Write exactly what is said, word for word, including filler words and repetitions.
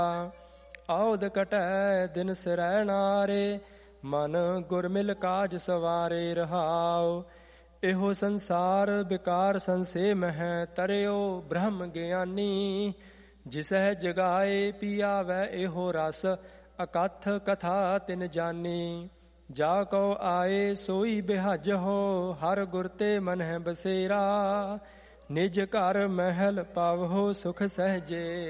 ਆਉਦ ਕਟੈ ਦਿਨ ਸਿਰੈ ਨਾਰੇ, ਮਨ ਗੁਰ ਮਿਲ ਕਾਜ ਸਵਾਰੇ ਰਹਾਉ। ਇਹੋ ਸੰਸਾਰ ਬਿਕਾਰ ਸੰਸੇ ਮਹਿ, ਤਰਿਓ ਬ੍ਰਹਮ ਗਿਆਨੀ। ਜਿਸਹਿ ਜਗਾਏ ਪੀਆਵੈ ਇਹੋ ਰਸ, ਅਕਥ ਕਥਾ ਤਿਨ ਜਾਨੀ। ਜਾ ਕਉ ਆਏ ਸੋਈ ਬਿਹਾਜਹੁ, ਹਰ ਗੁਰ ਤੇ ਮਨਹਿ ਬਸੇਰਾ। ਨਿਜ ਘਰ ਮਹਿਲ ਪਾਵਹੁ ਸੁਖ ਸਹਿਜੇ,